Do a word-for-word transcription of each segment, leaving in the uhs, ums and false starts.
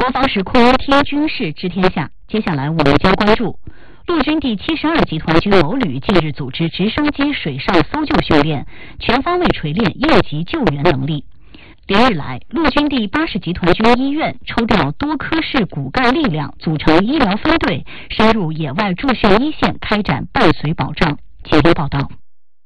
东方时空听军事知天下，接下来我们将关注陆军第七十二集团军某旅近日组织直升机水上搜救训练，全方位锤炼应急救援能力。连日来，陆军第八十集团军医院抽调多科室骨干力量，组成医疗分队，深入野外驻训一线，开展伴随保障。请听报道。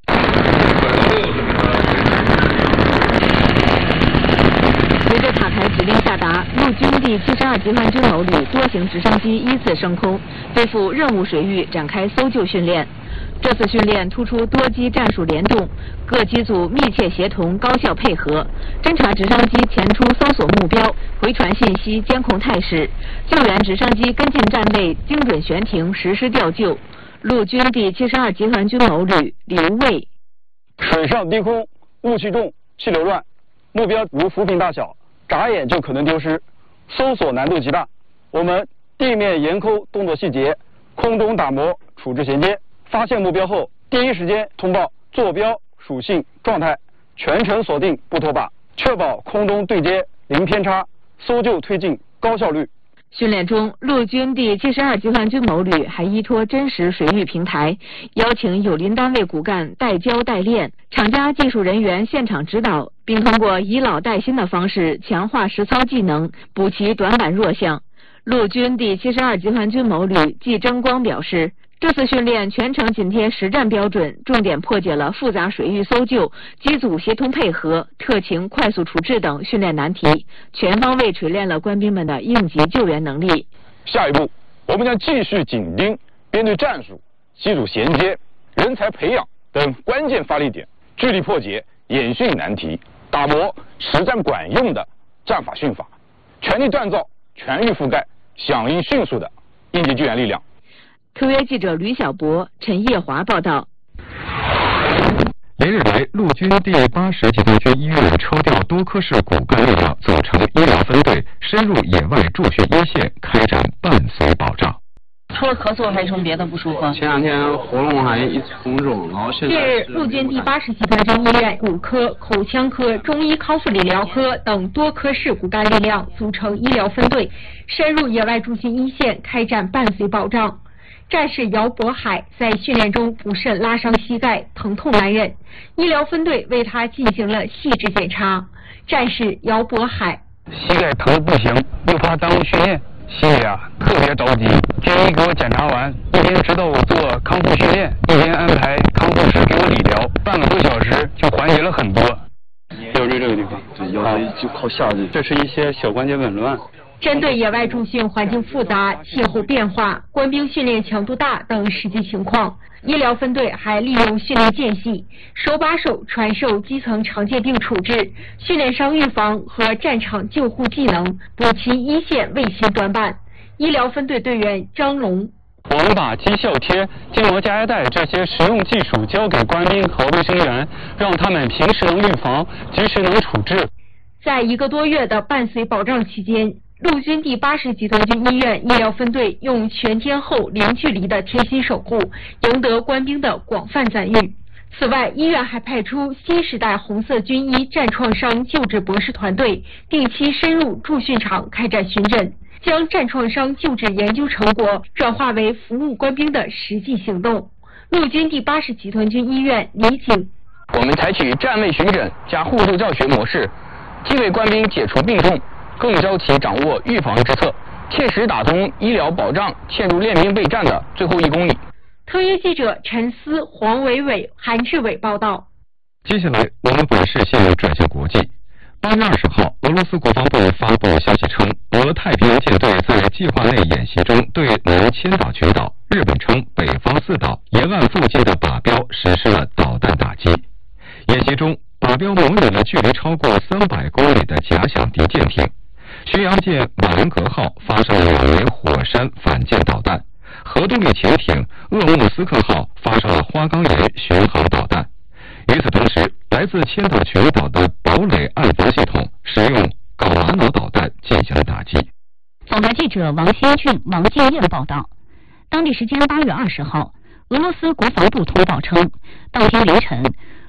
随着塔台指令下达，陆军第七十二集团军某旅多型直升机依次升空，对付任务水域展开搜救训练。这次训练突出多机战术联动，各机组密切协同，高效配合，侦察直升机前出搜索目标，回传信息，监控态势，救援直升机跟进站位，精准悬停，实施调救。陆军第七十二集团军某旅刘卫： 水上低空，雾气重，气流乱，目标如浮萍大小，眨眼就可能丢失，搜索难度极大。我们地面严抠动作细节，空中打磨处置衔接。发现目标后，第一时间通报坐标、属性、状态，全程锁定不脱靶，确保空中对接零偏差，搜救推进高效率。 训练中，陆军第七十二集团军某旅还依托真实水域平台，邀请友邻单位骨干带教带练，厂家技术人员现场指导，并通过以老带新的方式强化实操技能，补齐短板弱项。陆军第七十二集团军某旅季争光表示，这次训练全程紧贴实战标准，重点破解了复杂水域搜救、机组协同配合、特情快速处置等训练难题，全方位锤炼了官兵们的应急救援能力。 下一步，我们将继续紧盯编队战术、机组衔接、人才培养等关键发力点，聚力破解演训难题，打磨实战管用的战法训法，全力锻造全域覆盖、响应迅速的应急救援力量。 特约记者吕小博、陈叶华报道。 连日来，陆军第八十集团军医院抽调多科室骨干力量，组成医疗分队，深入野外驻训一线，开展伴随保障。 除了咳嗽，还有什么别的不舒服？ 前两天喉咙还一直红肿，然后现在。 近日，陆军第八十集团军医院骨科、口腔科、中医康复理疗科等多科室骨干力量组成医疗分队，深入野外驻训一线，开展伴随保障。战士姚渤海在训练中不慎拉伤膝盖，疼痛难忍，医疗分队为他进行了细致检查。战士姚渤海： 膝盖疼得不行，又怕耽误训练，心里啊特别着急。军医给我检查完，一边指导我做康复训练，一边安排康复师给我理疗，半个多小时就缓解了很多。 腰椎这个地方，对，腰椎就靠下肢， 这是一些小关节紊乱。 针对野外驻训环境复杂、气候变化、官兵训练强度大等实际情况，医疗分队还利用训练间隙，手把手传授基层常见病处置、训练伤预防和战场救护技能，补齐一线卫星短板。医疗分队队员张龙： 我们把绩效贴、筋膜加压带这些实用技术交给官兵和卫生员，让他们平时能预防，及时能处置。 在一个多月的伴随保障期间，陆军第八十集团军医院医疗分队用全天候、零距离的贴心守护，赢得官兵的广泛赞誉。此外，医院还派出新时代红色军医战创伤救治博士团队，定期深入驻训场开展巡诊，将战创伤救治研究成果转化为服务官兵的实际行动。陆军第八十集团军医院李景： 我们采取站位巡诊加互助教学模式，既为官兵解除病重，更教其掌握预防之策，切实打通医疗保障嵌入练兵备战的最后一公里。 特约记者陈思、黄伟伟、韩志伟报道。 接下来，我们把视线转向国际。八月二十号，俄罗斯国防部发布消息称，俄太平洋舰队在计划内演习中对南千岛群岛（日本称北方四岛）沿岸附近的靶标实施了导弹打击。演习中，靶标模拟了距离超过三百公里的假想敌舰艇。巡洋舰马伦格号发射了两枚火山反舰导弹，核动力潜艇鄂木斯克号发射了花岗岩巡航导弹。与此同时，来自千岛群岛的堡垒岸防系统使用镐玛瑙导弹进行了打击。 总台记者王新俊、王建燕报道。当地时间八月二十号，俄罗斯国防部通报称，当天凌晨，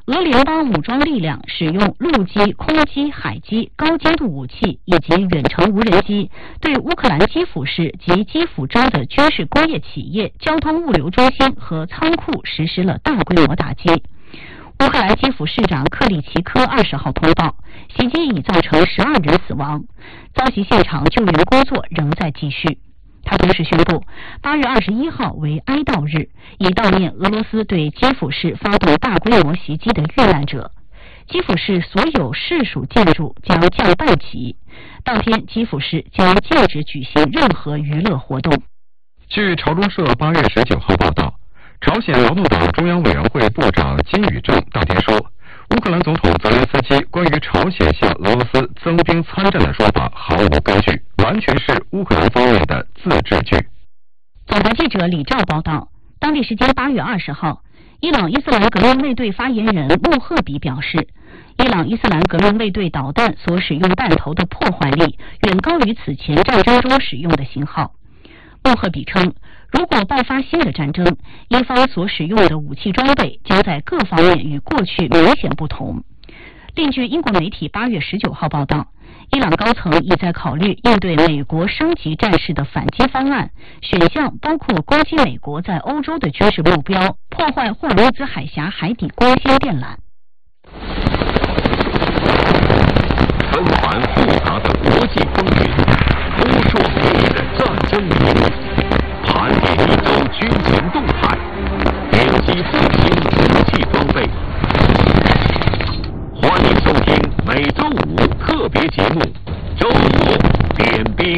俄联邦武装力量使用陆基、空基、海基高精度武器以及远程无人机，对乌克兰基辅市及基辅州的军事工业企业、交通物流中心和仓库实施了大规模打击。乌克兰基辅市长克里奇科二十号通报，袭击已造成十二人死亡，遭袭现场救援工作仍在继续。他同时宣布，八月二十一号为哀悼日，以悼念俄罗斯对基辅市发动大规模袭击的遇难者。基辅市所有市属建筑将降半旗，当天基辅市将禁止举行任何娱乐活动。 据朝中社八月十九号报道，朝鲜劳动党中央委员会部长金宇正当天说，乌克兰总统泽连斯基关于朝鲜向俄罗斯增兵参战的说法毫无根据，完全是乌克兰方面的自制剧。 总台记者李兆报道，当地时间八月二十号，伊朗伊斯兰革命卫队发言人穆赫比表示，伊朗伊斯兰革命卫队导弹所使用弹头的破坏力远高于此前战争中使用的型号。穆赫比称，如果爆发新的战争，伊方所使用的武器装备将在各方面与过去明显不同。另据英国媒体八月十九号报道，伊朗高层已在考虑应对美国升级战事的反击方案，选项包括攻击美国在欧洲的军事目标，破坏霍尔木兹海峡海底光纤电缆。 纷繁复杂的国际风云，扑朔迷离的战争秘密，盘点一周军情动态，点击最新武器装备。欢迎收听每周五特别节目《周末点兵》。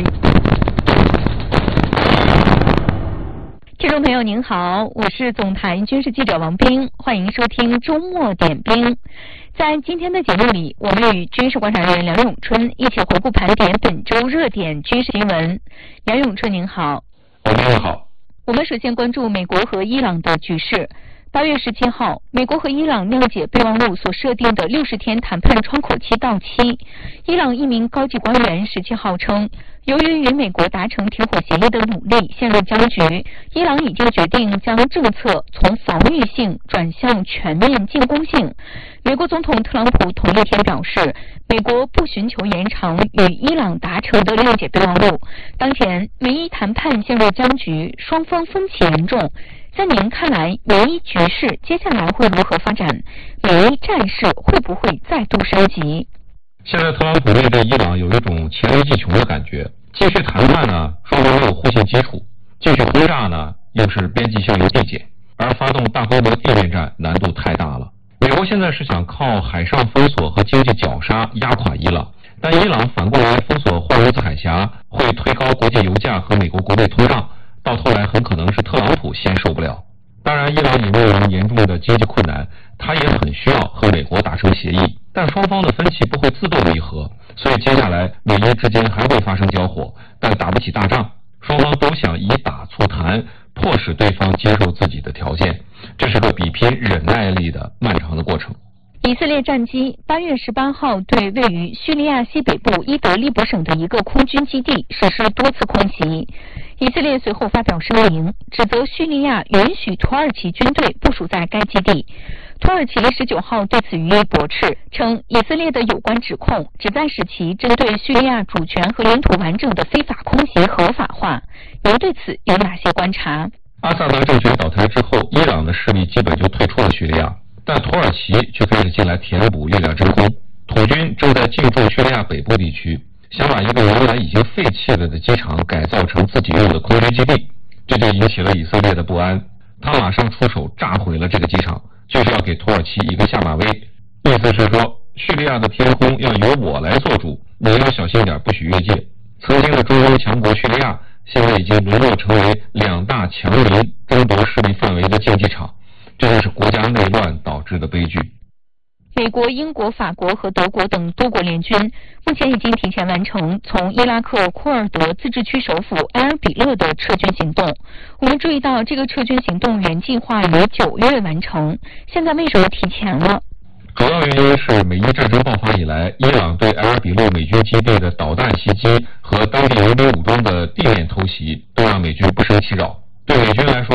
听众朋友您好，我是总台军事记者王斌，欢迎收听周末点兵。在今天的节目里，我们与军事观察员梁永春一起回顾盘点本周热点军事新闻。梁永春您好。 王斌好。 我们首先关注美国和伊朗的局势。八月十七号，美国和伊朗谅解备忘录所设定的六十天谈判窗口期到期。伊朗一名高级官员十七号称，由于与美国达成停火协议的努力陷入僵局，伊朗已经决定将政策从防御性转向全面进攻性。美国总统特朗普同一天表示，美国不寻求延长与伊朗达成的谅解备忘录。当前美伊谈判陷入僵局，双方分歧严重。在您看来，美伊局势接下来会如何发展？美伊战事会不会再度升级？ 现在特朗普面对伊朗有一种黔驴技穷的感觉，继续谈判呢，双方没有互信基础；继续轰炸呢，又是边际效应递减，而发动大规模地面战难度太大了。美国现在是想靠海上封锁和经济绞杀压垮伊朗，但伊朗反过来封锁霍尔木兹海峡，会推高国际油价和美国国内通胀。到头来很可能是特朗普先受不了。当然，伊朗也面临严重的经济困难，他也很需要和美国达成协议，但双方的分歧不会自动弥合，所以接下来美伊之间还会发生交火，但打不起大仗。双方都想以打促谈，迫使对方接受自己的条件，这是个比拼忍耐力的漫长的过程。 以色列战机八月十八号对位于叙利亚西北部伊德利卜省的一个空军基地实施多次空袭。以色列随后发表声明，指责叙利亚允许土耳其军队部署在该基地。土耳其十九号对此予以驳斥，称以色列的有关指控旨在使其针对叙利亚主权和领土完整的非法空袭合法化。您对此有哪些观察？ 阿萨德政权倒台之后，伊朗的势力基本就退出了叙利亚，但土耳其却开始进来填补叙利亚真空。土军正在进驻叙利亚北部地区，想把一个原来已经废弃了的机场改造成自己用的空军基地，这就引起了以色列的不安。他马上出手炸毁了这个机场，就是要给土耳其一个下马威，意思是说叙利亚的天空要由我来做主，你要小心点，不许越界。曾经的中东强国叙利亚现在已经沦落成为两大强邻争夺势力范围的竞技场，这就是国家内乱导致的悲剧。 美国、英国、法国和德国等多国联军目前已经提前完成从伊拉克库尔德自治区首府埃尔比勒的撤军行动。我们注意到，这个撤军行动原计划于九月完成，现在为什么提前了？ 主要原因是美伊战争爆发以来，伊朗对埃尔比勒美军基地的导弹袭击和当地民兵武装的地面偷袭，都让美军不胜其扰。对美军来说，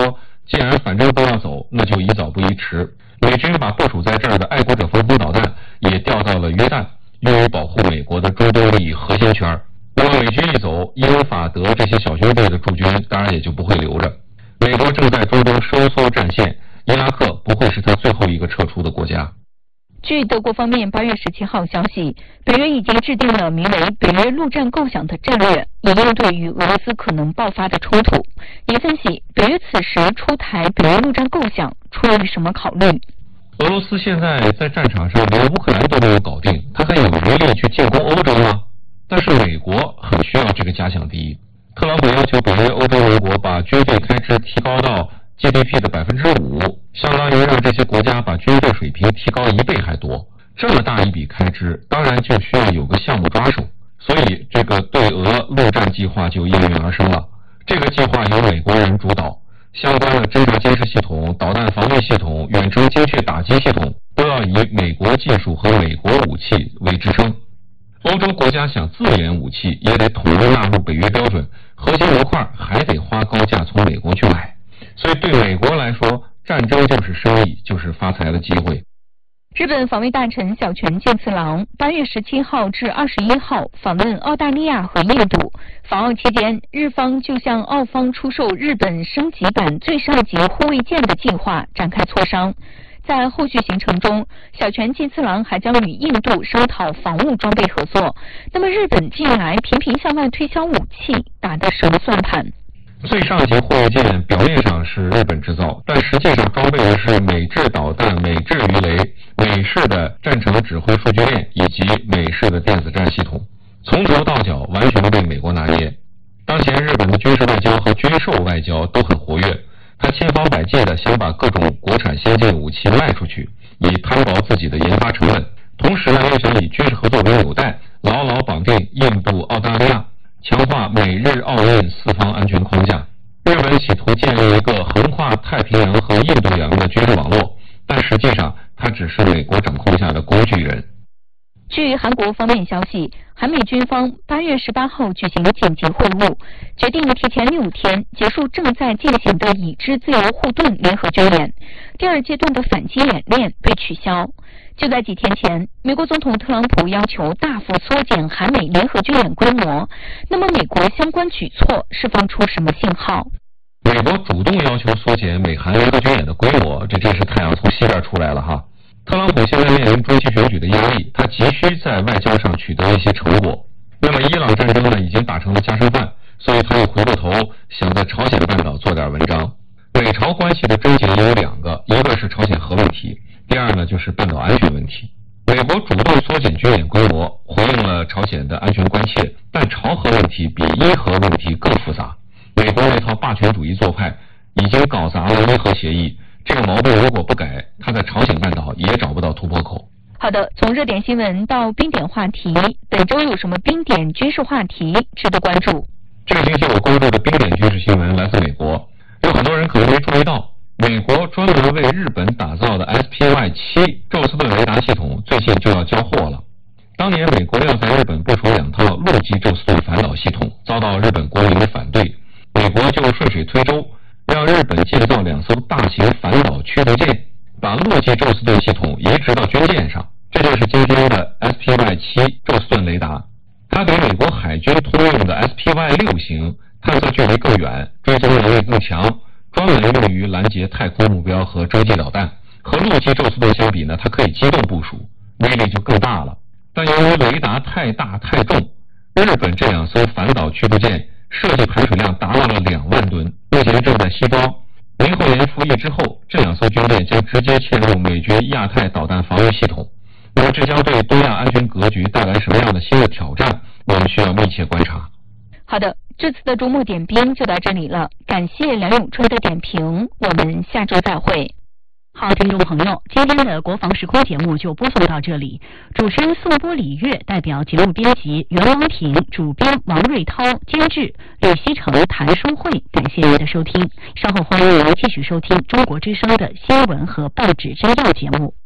既然反正都要走，那就宜早不宜迟。美军把部署在这儿的爱国者防空导弹也调到了约旦，用于保护美国的中东利益核心圈。那么美军一走，伊尔法德这些小兄弟的驻军当然也就不会留着。美国正在中东收缩战线，伊拉克不会是他最后一个撤出的国家。 据德国方面八月十七号消息，北约已经制定了名为北约陆战构想的战略，以应对与俄罗斯可能爆发的冲突。也分析北约此时出台北约陆战构想出于什么考虑？ 俄罗斯现在在战场上连乌克兰都没有搞定，他还有余力去进攻欧洲吗？但是美国很需要这个假想敌。特朗普要求北约欧洲盟国把军费开支提高到 G D P 的百分之五，相当于让这些国家把军费水平提高一倍还多。这么大一笔开支，当然就需要有个项目抓手，所以这个对俄陆战计划就应运而生了。这个计划由美国人主导，相关的侦察监视系统、导弹防御系统、远程精确打击系统都要以美国技术和美国武器为支撑。欧洲国家想自研武器，也得统一纳入北约标准，核心模块还得花高价从美国去买。所以对美国来说，战争就是生意，就是发财的机会。 日本防卫大臣小泉进次郎八月十七号至二十一号访问澳大利亚和印度，访澳期间，日方就向澳方出售日本升级版最上级护卫舰的计划展开磋商。在后续行程中，小泉进次郎还将与印度商讨防务装备合作。那么日本近来频频向外推销武器，打的什么算盘？ 最上级护卫舰表面上是日本制造，但实际上装备的是美制导弹、美制鱼雷、美式的战场指挥数据链以及美式的电子战系统，从头到脚完全被美国拿捏。当前日本的军事外交和军售外交都很活跃，他千方百计地想把各种国产先进武器卖出去，以摊薄自己的研发成本，同时呢又想以军事合作为纽带，牢牢绑定印度、澳大利亚，强化美日澳印四方安全框架。日本企图建立一个横跨太平洋和印度洋的军事网络，但实际上它只是美国掌控下的工具人。 据韩国方面消息，韩美军方八月十八号举行紧急会晤，决定提前六天结束正在进行的已知自由护盾联合军演，第二阶段的反击演练被取消。就在几天前，美国总统特朗普要求大幅缩减韩美联合军演规模，那么美国相关举措释放出什么信号？ 美国主动要求缩减美韩联合军演的规模，这真是太阳从西边出来了哈。特朗普现在面临中期选举的压力，他急需在外交上取得一些成果。那么伊朗战争呢，已经打成了家常饭，所以他又回过头想在朝鲜半岛做点文章。美朝关系的症结也有两个，一个是朝鲜核问题，第二呢就是半岛安全问题。美国主动缩减军演规模，回应了朝鲜的安全关切，但朝核问题比伊核问题更复杂。美国那套霸权主义做派已经搞砸了伊核协议，这个毛病如果不改，他在朝鲜半岛也找不到突破口。 好的，从热点新闻到冰点话题，本周有什么冰点军事话题值得关注？ 这个星期我关注的冰点军事新闻来自美国，有很多人可能没注意到，美国专门为日本打造的 S P Y 七 宙斯盾雷达系统最近就要交货了。当年美国要在日本部署两套陆基宙斯盾反导系统，遭到日本国民的反对，美国就顺水推舟，让日本建造两艘大型反导驱逐舰，把陆基宙斯盾系统移植到军舰上，这就是今天的 S P Y 七 宙斯盾雷达。它比美国海军通用的 S P Y 六型探测距离更远，追踪能力更强，专门用于拦截太空目标和洲际导弹。和陆基宙斯盾相比呢，它可以机动部署，威力就更大了。但由于雷达太大太重，日本这两艘反导驱逐舰设计排水量达到了两万吨，目前正在西装。明后年服役之后，这两艘军舰将直接嵌入美军亚太导弹防御系统。那么这将对东亚安全格局带来什么样的新的挑战，我们需要密切观察。 好的，这次的周末点兵就到这里了，感谢梁永春的点评，我们下周再会。 好，听众朋友，今天的国防时空节目就播送到这里。主持人宋波、李月，代表节目编辑袁王婷，主编王瑞涛，监制李希成、谭淑慧。感谢您的收听，稍后欢迎您继续收听中国之声的新闻和报纸摘要节目。